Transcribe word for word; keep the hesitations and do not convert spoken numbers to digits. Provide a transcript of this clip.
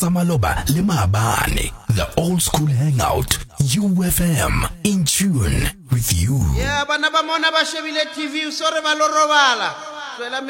tsa maloba le maabane. The old school hangout. U F M. In tune with you. Yeah, bana ba mona ba shebile T V, sorry ba lo robala. Tswela